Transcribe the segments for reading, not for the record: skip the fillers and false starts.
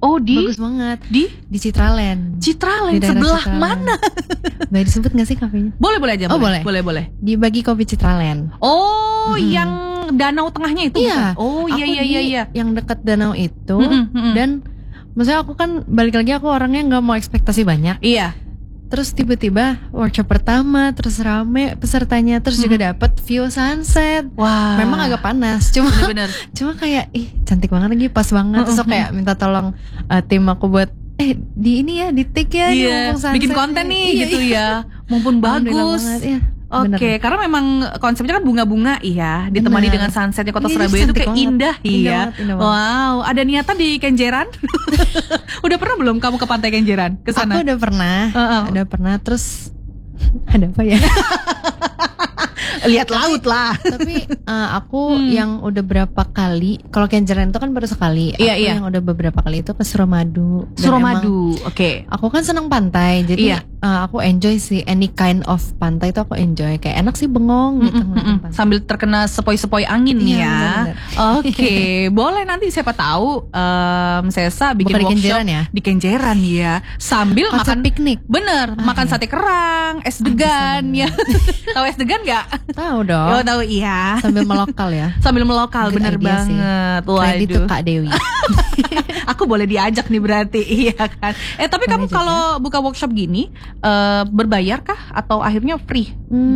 Oh, bagus banget. Di Citraland. Citraland Di daerah sebelah Citraland. mana? Boleh disebut gak sih kafenya? Boleh aja. Oh, boleh. Boleh. Di Bagi Kopi Citraland. Oh, yang danau tengahnya itu Iya. bukan? Oh, iya. Yang dekat danau itu. Mm-mm. Dan maksudnya aku kan balik lagi aku orangnya nggak mau ekspektasi banyak. Iya. Terus tiba-tiba workshop pertama, terus rame pesertanya, terus juga dapat view sunset. Wah. Memang agak panas, Bener-bener. cuma kayak cantik banget lagi, pas banget. Terus aku kayak minta tolong tim aku buat di ini ya, di take ya, Iya, ngomong sunset bikin konten nih Iya, gitu iya. ya. Mumpun Alhamdulillah bagus. banget, iya. Oke, Bener. karena memang konsepnya kan bunga-bunga, iya, ditemani Bener. dengan sunsetnya kota Iya, Surabaya itu cantik kayak banget. indah, iya. Indah banget. Wow, ada niatan di Kenjeran? Udah pernah belum kamu ke Pantai Kenjeran? Ke sana? Aku udah pernah, terus ada apa ya? Lihat laut lah. Tapi aku yang udah berapa kali, kalau Kenjeran itu kan baru sekali. Iya, Aku iya. yang udah beberapa kali itu ke Suramadu. Dan Suramadu, oke. aku kan senang pantai, jadi Iya. aku enjoy sih any kind of pantai itu aku enjoy. Kayak enak sih bengong gitu ngeliatin pantai. Sambil terkena sepoi-sepoi angin Iya, ya. benar-benar. Oke, boleh nanti siapa tahu Sesa bikin Bukan di workshop Kenjeran ya? di Kenjeran ya. Sambil Konsep makan piknik. Bener, makan sate kerang, es degan ya. Tahu es degan nggak? Tahu dong. Oh tahu iya. Sambil melokal ya. Sambil melokal, Good bener idea sih. banget. Kredit tuh Waduh. Kak Dewi. Aku boleh diajak nih berarti, iya kan? Tapi kamu Boleh juga. kalau buka workshop gini berbayar kah atau akhirnya free?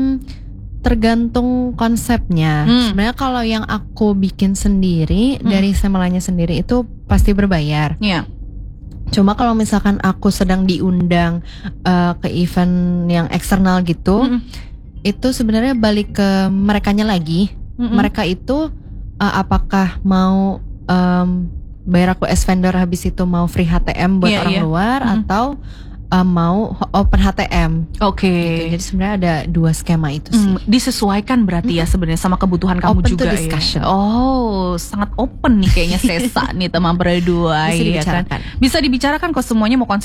Tergantung konsepnya. Sebenarnya kalau yang aku bikin sendiri dari semelanya sendiri itu pasti berbayar. Iya. Cuma kalau misalkan aku sedang diundang ke event yang eksternal gitu, itu sebenarnya balik ke merekanya lagi. Mereka itu apakah mau bayar aku as vendor, habis itu mau free HTM buat orang luar, atau mau open HTM. Oke. Gitu. Jadi sebenarnya ada dua skema itu sih. Disesuaikan berarti ya sebenarnya sama kebutuhan kamu Open juga to discussion. ya. Oh, sangat open nih kayaknya Sesa nih teman berdua Bisa ya dibicarakan. kan. Bisa dibicarakan kok semuanya mau